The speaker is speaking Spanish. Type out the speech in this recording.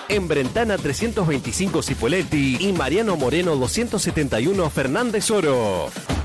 en Brentana 325 Cipolletti y Mariano Moreno 271 Fernández Oro.